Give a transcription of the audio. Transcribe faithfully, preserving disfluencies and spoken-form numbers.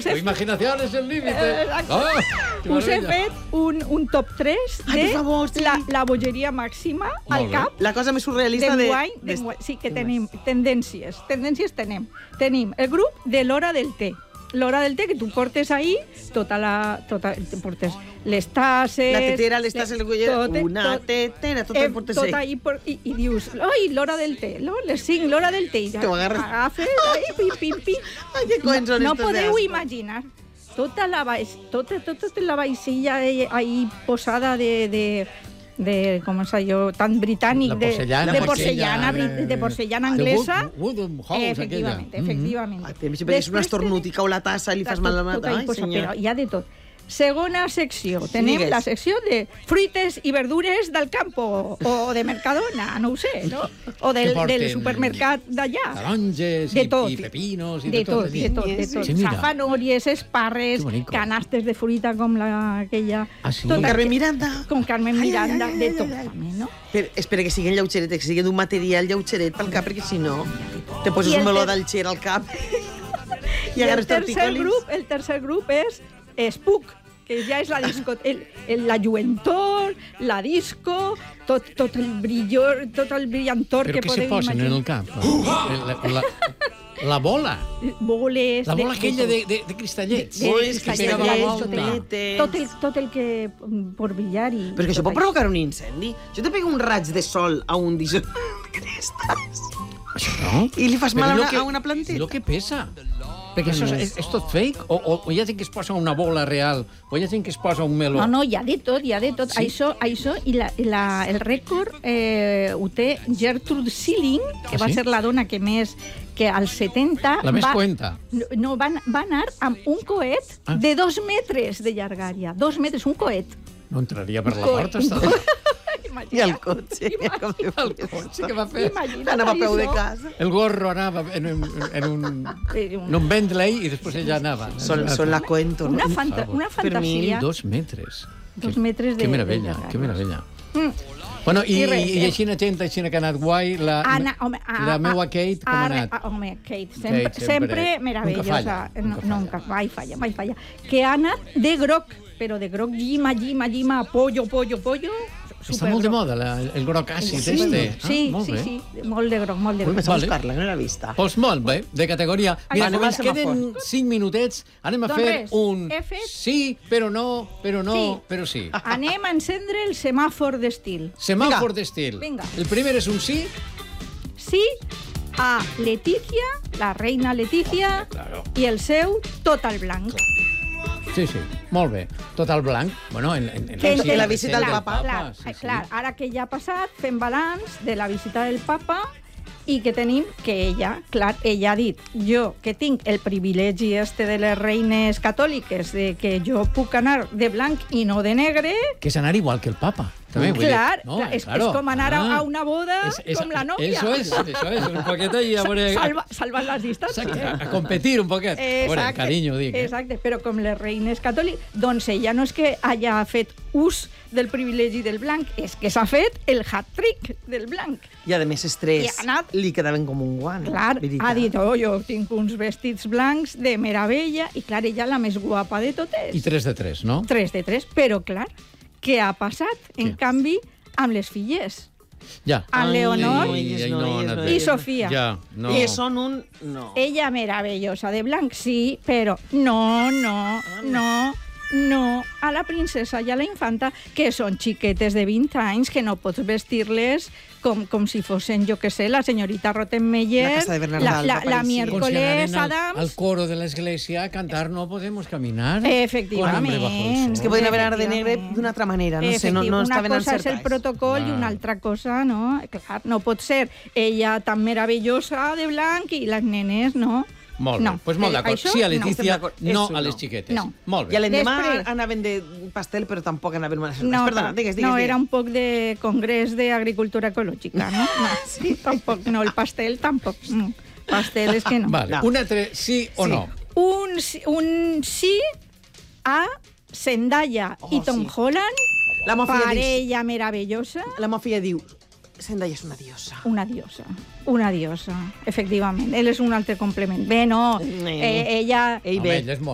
Tu imaginació és el límit. Us he fet un, un top tres de Ai, per favor, sí. la, la bogeria màxima al cap. La cosa més surrealista de... D'enguany, d'enguany. Sí, que tenim tendències. Tendències tenim. Tenim el grup de l'hora del té. L'hora del té, que tu portes ahí tota la... Tota, te portes les tasses... La tetera, les tasses, el cullera, una tot, tetera, tot el portes tot ahí. Por, i, I dius, oi, l'hora del té, no? Les cinc, l'hora del té. Te ho agarres. Agafes, ai, pim, pim, pim. Ai, que coins són no, no estos podeu de imaginar tota la, tota, tota la vaixilla ahí posada de... de de, com és allò, tan britànic, de porcellana, de porcellana, de, de porcellana anglesa. De Woodham House, efectivament, efectivament. Mm -hmm. Sempre és una estornutica o la tassa i li fas mal a la mata. Ai, senyor. Però hi ha de tot. Segona secció. Tenim la secció de fruites i verdures del campo o de Mercadona, no ho sé, no? O del, del supermercat d'allà. Taronges i, i pepinos i de, de tot. De tot, de tot. Sí, safanòries, esparres, canastes de fruita com la, aquella... Ah, sí? Com Carmen Miranda. Com Carmen Miranda, de tot també, no? Però espera que siguin lleugeret, que siguin d'un material lleugeret pel cap, perquè si no te poses un meló d'alxer al cap i agarres tortícolis. El tercer grup és Spook, que ja és la disco, el, el, la lluentor, la disco, tot, tot el brillor, tot el brillantor que podem imaginar. Però què se posen en el cap? La, la, la bola. Boles. La bola aquella de, de, de cristallets. De, de, de cristallets, tot el, tot el que pot brillar. I però que això pot provocar un incendi. Això te pega un raig de sol a un disc de cristalls. Això no? I li fas mal a una, a una planteta. És el que pesa. Perquè això és, és tot fake? O, o, o hi ha gent que es posa una bola real? O hi ha gent que es posa un meló? No, no, hi ha de tot, hi ha de tot. Sí? Això, això i la, la, el rècord eh, ho té Gertrude Sealing, que ah, va sí? ser la dona que més... que als setenta... La més va, cuenta. No, va, va anar amb un coet ah. de dos metres de llargària. Dos metres, un coet. No entraria per la porta? Està... I el cotxe. El cotxe que va fer. Anava a peu de casa. El gorro anava en un, en un, en un Bentley i després ella anava. Són, són la cuento. Una, fanta, una fantasia. Dos metres. Dos metres de... Que meravella, que meravella. Mm. Bueno, i, I, i així na gent, així que ha anat guai, la, Anna, home, a, la meua Kate, com ha anat? Home, Kate, sempre, Kate, sempre, sempre meravellosa. Nunca falla. Nunca, mai falla, mai falla. Que ha anat de groc, però de groc llima, llima, llima, pollo, pollo, pollo... Està molt de moda, la, el groc àcid, sí, este. Sí, ah, sí, sí, molt de groc, molt de groc. Vaig a buscar-la, no l'he vista. Doncs molt bé, de categoria. Mira, com ens queden cinc minutets, anem a fer un sí, però no, però no, però sí. Anem a encendre el semàfor d'estil. Semàfor d'estil. El primer és un sí. Sí a Letícia, la reina Letícia, i el seu tot al blanc. Sí, sí, molt bé. Tot el blanc. Bueno, en, en, en que, la, que la visita del papa. Clar, sí, sí. clar, ara que ja ha passat, fem balanç de la visita del papa i que tenim que ella, clar, ella ha dit, jo que tinc el privilegi este de les reines catòliques, de que jo puc anar de blanc i no de negre... Que és anar igual que el papa. També, vull clar, dir, no, clar, és, claro. és com anar ah, a una boda és, és, com la nòvia. Eso es, eso es, un poquet ahí a veure... Salva, salvar les distàncies. Exacte, a competir un poquet. A veure, carinyo, dic. Exacte, eh? Però com les reines catòliques, doncs ella no és que haya fet ús del privilegi del blanc, és que s'ha fet el hat-trick del blanc. I a més estrès, anat, li quedaven com un guant. Clar, veritat. Ha dit, oh, jo tinc uns vestits blancs de meravella, i clar, ella la més guapa de totes. I tres de tres, no? Tres de tres, però clar, què ha passat? En què? canvi, amb les filles. Ja. En Leonor ai, ai, no, no, no, i Sofia. Ja, no. Que són un... No. Ella meravellosa de blanc, sí, però no, no, no, no. A la princesa i a la infanta, que són xiquetes de vint anys, que no pots vestir-les com, com si fossin, jo què sé, la senyorita Rottenmeier, la, la, la, la miércoles Adams... Al coro de l'església a cantar No podemos caminar. Efectivament. És que poden haver anat de negre d'una altra manera, no sé, no, no estaven encertats. Una cosa és el protocol ah. i una altra cosa, no? Clar, no pot ser ella tan meravellosa de blanc i les nenes, no? Molt bé, doncs pues molt d'acord. Sí a Letícia, no, no a les xiquetes. No. Molt bé. I a l'endemà anaven de pastel, però tampoc anaven mal. No, Perdona, digues, digues. No, era un poc de congrés d'agricultura ecològica, no? No, sí, tampoc, no, el pastel tampoc. No. Pastel és que no. Vale, un altre sí o sí. no? Un, un sí a Zendaya oh, i Tom sí. Holland, la parella diu, meravellosa. La meva filla diu, Zendaya és una diosa. Una diosa, una diosa, efectivament. Ell és un altre complement. Bé, no, eh, ella... Ell bé. Home, ell és molt